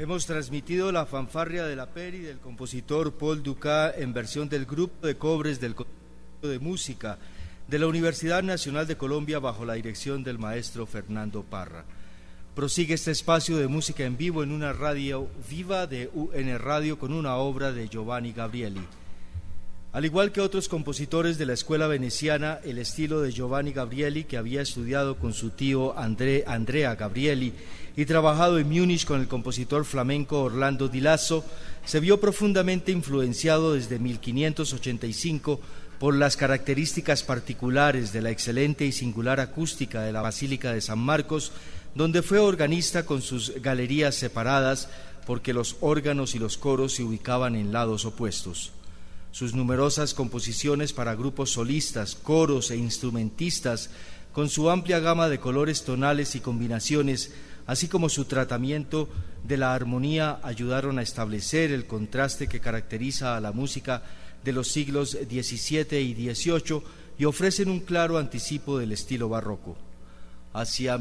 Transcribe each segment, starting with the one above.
Hemos transmitido la fanfarria de la Peri del compositor Paul Dukas en versión del grupo de cobres del Conservatorio de Música de la Universidad Nacional de Colombia bajo la dirección del maestro Fernando Parra. Prosigue este espacio de música en vivo en una radio viva de UN Radio con una obra de Giovanni Gabrieli. Al igual que otros compositores de la escuela veneciana, el estilo de Giovanni Gabrieli, que había estudiado con su tío Andrea Gabrieli y trabajado en Múnich con el compositor flamenco Orlando Di Lasso, se vio profundamente influenciado desde 1585 por las características particulares de la excelente y singular acústica de la Basílica de San Marcos, donde fue organista con sus galerías separadas porque los órganos y los coros se ubicaban en lados opuestos. Sus numerosas composiciones para grupos solistas, coros e instrumentistas, con su amplia gama de colores tonales y combinaciones, así como su tratamiento de la armonía, ayudaron a establecer el contraste que caracteriza a la música de los siglos XVII y XVIII y ofrecen un claro anticipo del estilo barroco. Hacia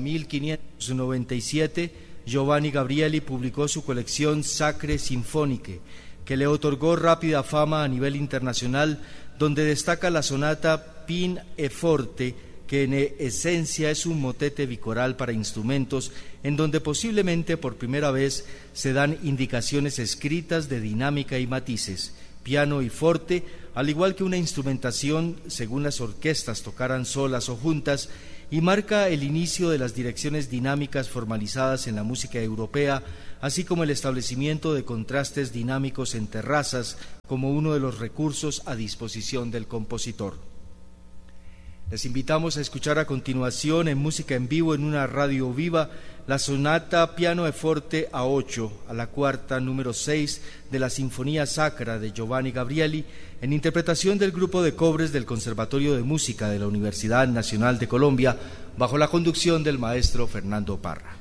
1597, Giovanni Gabrieli publicó su colección Sacre Sinfoniche, que le otorgó rápida fama a nivel internacional, donde destaca la sonata Pin e Forte, que en esencia es un motete bicoral para instrumentos, en donde posiblemente por primera vez se dan indicaciones escritas de dinámica y matices, piano y forte, al igual que una instrumentación según las orquestas tocaran solas o juntas, y marca el inicio de las direcciones dinámicas formalizadas en la música europea, así como el establecimiento de contrastes dinámicos en terrazas como uno de los recursos a disposición del compositor. Les invitamos a escuchar a continuación en música en vivo en una radio viva la sonata Piano e Forte a 8, a la cuarta número 6 de la Sinfonía Sacra de Giovanni Gabrieli, en interpretación del grupo de cobres del Conservatorio de Música de la Universidad Nacional de Colombia, bajo la conducción del maestro Fernando Parra.